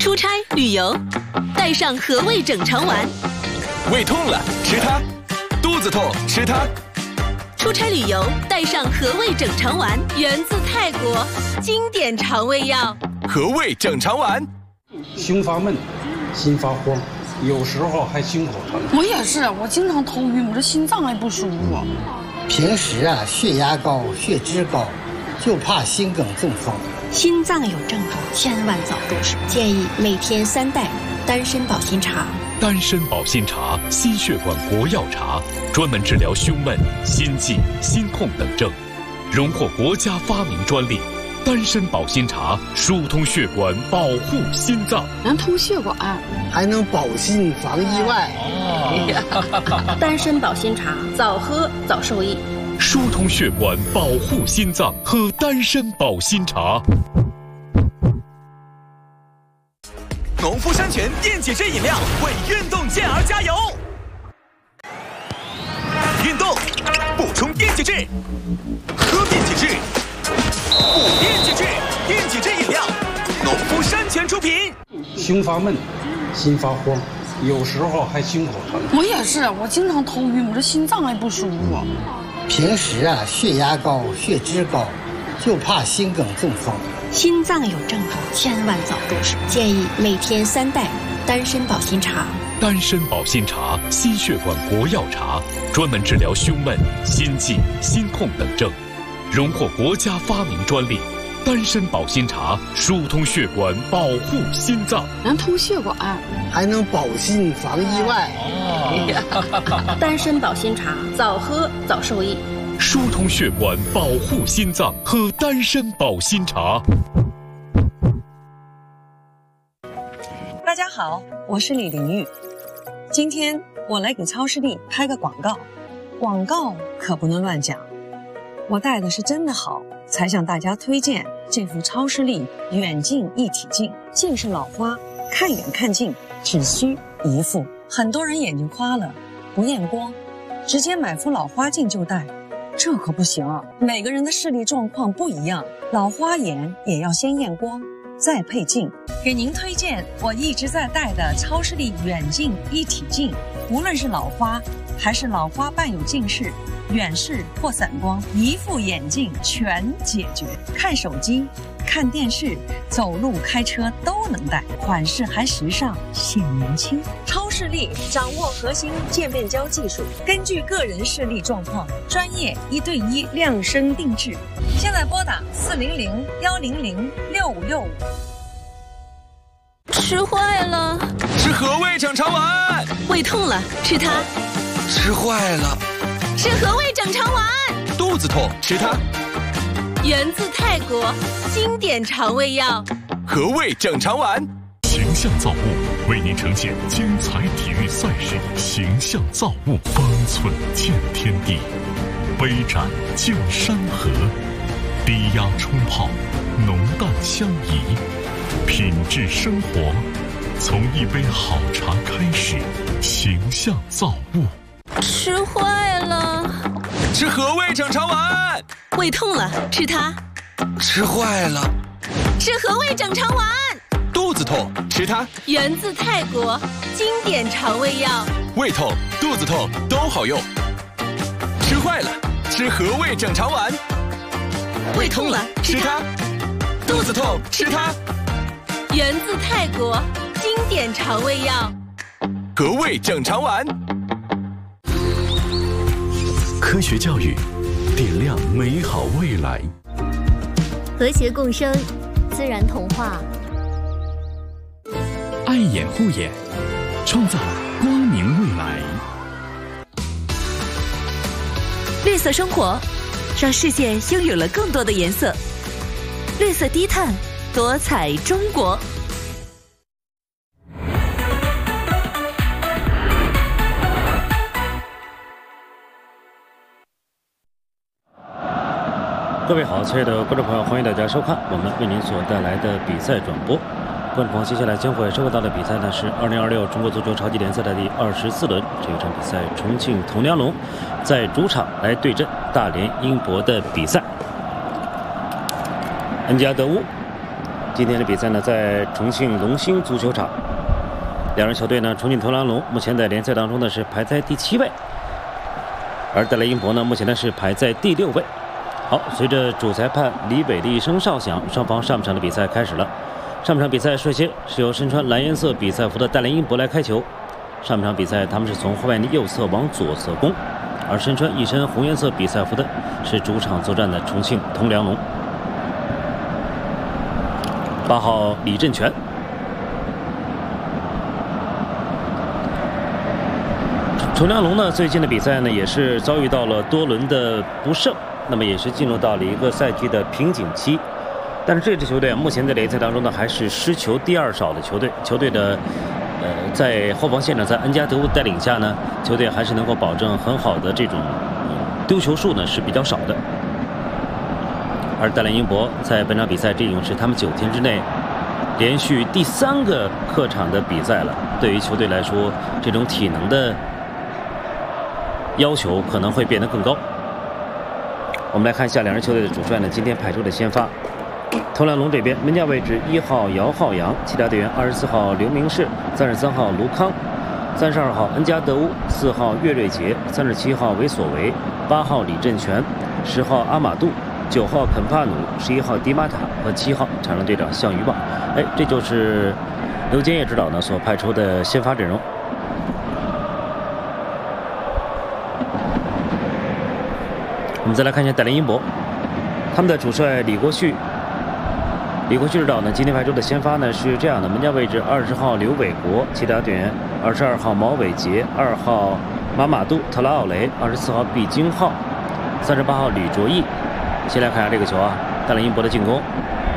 出差旅游，带上和味整肠丸。 胃痛了吃它，肚子痛吃它。 出差旅游，带上和味整肠丸，源自泰国，经典肠胃药。 和味整肠丸。 胸发闷，心发慌，有时候还心口疼。 我也是，我经常头晕，我这心脏也不舒服。 平时血压高、血脂高，就怕心梗中风。 心脏有症状，千万早入手。建议每天3袋丹参保心茶。 丹参保心茶，心血管国药茶，专门治疗胸闷、心悸、心痛等症，荣获国家发明专利。丹参保心茶疏通血管，保护心脏， 能通血管， 还能保心防意外。 丹参保心茶，早喝早受益。 疏通血管，保护心脏，喝丹参保心茶。 农夫山泉电解质饮料为运动健儿加油！运动补充电解质，喝电解质，补电解质，电解质饮料，农夫山泉出品。 胸发闷，心发慌，有时候还心口疼。 我也是，我经常头晕，我这心脏也不舒服。 平时血压高、血脂高，就怕心梗中风。 心脏有症状，千万早入手。建议每天3袋丹参保心茶。 丹参保心茶，心血管国药茶，专门治疗胸闷、心悸、心痛等症，荣获国家发明专利。丹参保心茶疏通血管，保护心脏， 能通血管， 还能保心防意外。 丹参保心茶，早喝早受益。 疏通血管，保护心脏，喝丹参保心茶。 大家好，我是李玲玉。今天我来给超视力拍个广告，广告可不能乱讲。我戴的是真的好，才向大家推荐这副超视力远近一体镜。近视老花，看远看近只需一副。很多人眼睛花了，不验光，直接买副老花镜就戴。这可不行，每个人的视力状况不一样，老花眼也要先验光，再配镜。给您推荐我一直在戴的超视力远近一体镜，无论是老花还是老花伴有近视、远视或散光，一副眼镜全解决。看手机、看电视、走路、开车都能戴，款式还时尚，显年轻。超视力掌握核心渐变焦技术，根据个人视力状况，专业1对1量身定制。现在拨打400-100-6565。 吃坏了， 吃和味整肠丸。 胃痛了吃它， 吃坏了， 吃和味整肠丸。 肚子痛吃它， 源自泰国，经典肠胃药。 和味整肠丸。 形象造物为您呈现精彩体育赛事，形象造物，方寸见天地，杯盏见山河，低压冲泡，浓淡相宜，品质生活，从一杯好茶开始。形象造物。 吃坏了， 吃和味整肠丸。 胃痛了吃它， 吃坏了， 吃和味整肠丸。 肚子痛吃它， 源自泰国，经典肠胃药。 胃痛、肚子痛都好用。吃坏了，吃和味整肠丸。 胃痛了吃它， 肚子痛吃它， 源自泰国，经典肠胃药。 和味整肠丸。 科学教育，点亮美好未来。 和谐共生，自然童话。 爱眼护眼，创造光明未来。 绿色生活，让世界拥有了更多的颜色。绿色低碳，多彩中国。 各位好，亲爱的观众朋友，欢迎大家收看我们为您所带来的比赛转播。观众朋友，接下来将会收看到的比赛呢是2026中国足球超级联赛的第24轮。这一场比赛，重庆铜梁龙在主场来对阵大连英博的比赛。恩加德乌今天的比赛呢，在重庆龙兴足球场，两支球队呢，重庆头狼龙目前在联赛当中呢是排在第7位，而戴雷英博呢目前呢是排在第6位。好，随着主裁判李伟的一声哨响，双方上半场的比赛开始了。上半场比赛率先是由身穿蓝颜色比赛服的戴雷英博来开球。上半场比赛他们是从后卫的右侧往左侧攻，而身穿一身红颜色比赛服的是主场作战的重庆铜梁龙。8号李振全。铜梁龙呢，最近的比赛呢也是遭遇到了多轮的不胜，那么也是进入到了一个赛季的瓶颈期。但是这支球队目前在联赛当中呢，还是失球第2少的球队。球队的在后防线呢，在恩加德乌带领下呢，球队还是能够保证很好的这种丢球数呢是比较少的。而戴雷英博在本场比赛，这已经是他们9天之内连续第3个客场的比赛了。对于球队来说，这种体能的要求可能会变得更高。我们来看一下两支球队的主帅呢，今天派出的先发。铜梁龙这边门将位置1号姚浩洋，其他队员24号刘明世、33号卢康、32号恩加德乌、4号岳瑞杰、37号韦索维、8号李振全、10号阿马杜、9号肯帕努、11号迪马塔和7号场上队长项羽旺。这就是刘坚业指导呢所派出的先发阵容。我们再来看一下戴雷英博，他们的主帅李国旭指导呢，今天派出的先发呢是这样的：门将位置20号刘伟国，其他队员22号毛伟杰、2号马马杜特拉奥雷、24号毕金浩、38号李卓义。先来看一下这个球啊，戴雷英博的进攻，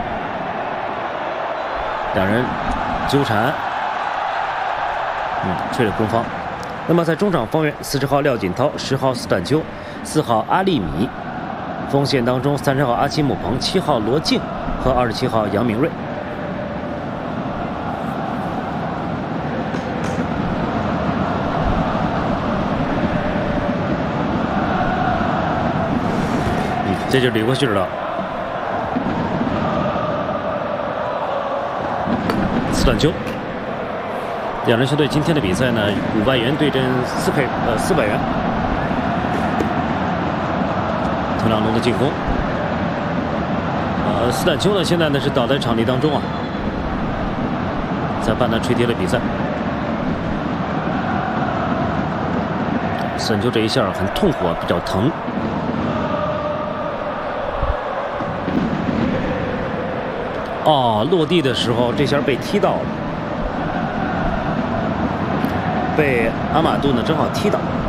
两人纠缠，吹了攻方。那么在中场方面，40号廖锦涛、10号斯坦丘、4号阿利米。锋线当中，30号阿奇姆彭、7号罗静和27号杨明瑞。这就是李国旭指导。斯坦丘。两支球队今天的比赛呢，5万元对阵400元。铜梁龙的进攻，斯坦丘呢现在呢是倒在场地当中啊，裁判呢吹停了比赛。斯坦丘这一下很痛苦啊，比较疼。落地的时候这下被踢到了，被阿马杜呢正好踢到。